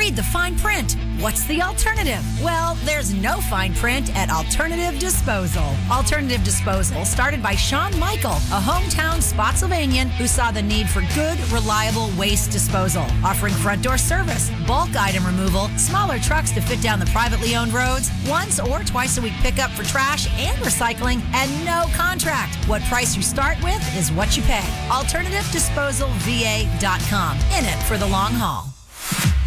Read the fine print. What's the alternative? Well, there's no fine print at Alternative Disposal. Alternative Disposal started by Sean Michael, a hometown Spotsylvanian who saw the need for good, reliable waste disposal, offering front door service, bulk item removal, smaller trucks to fit down the privately owned roads, once or twice a week pickup for trash and recycling, and no contract. What price you start with is what you pay. AlternativeDisposalVA.com. In it for the long haul.